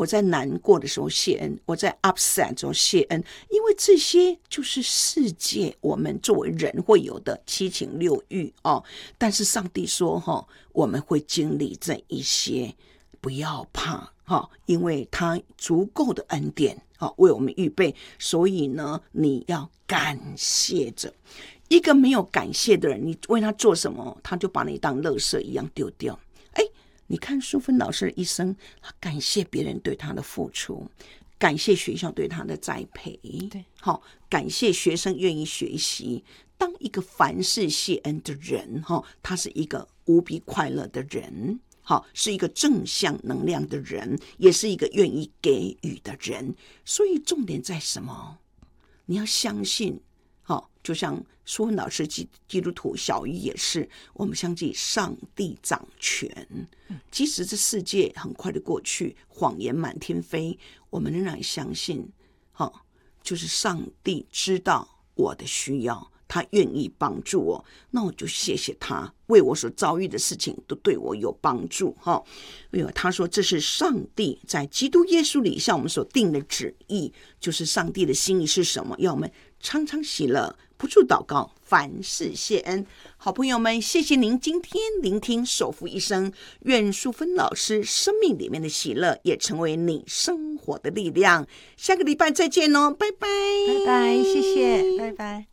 我在难过的时候谢恩，我在 upset 的时候谢恩，因为这些就是世界我们作为人会有的七情六欲哦。但是上帝说我们会经历这一些，不要怕因为他足够的恩典为我们预备，所以呢，你要感谢着。一个没有感谢的人，你为他做什么，他就把你当垃圾一样丢掉。你看淑芬老师的一生，他感谢别人对他的付出，感谢学校对他的栽培， 对， 感谢学生愿意学习。当一个凡事谢恩的人，他是一个无比快乐的人，是一个正向能量的人，也是一个愿意给予的人。所以重点在什么？你要相信，就像淑芬老师基督徒，小鱼也是，我们相信上帝掌权。即使这世界很快的过去，谎言满天飞，我们仍然相信，就是上帝知道我的需要，他愿意帮助我，那我就谢谢他，为我所遭遇的事情都对我有帮助。他说这是上帝在基督耶稣里向我们所定的旨意，就是上帝的心意是什么，要我们常常喜乐，不住祷告，凡事谢恩。好朋友们，谢谢您今天聆听守福一生，愿淑芬老师生命里面的喜乐也成为你生活的力量。下个礼拜再见哦，拜拜， 拜拜，谢谢，拜拜。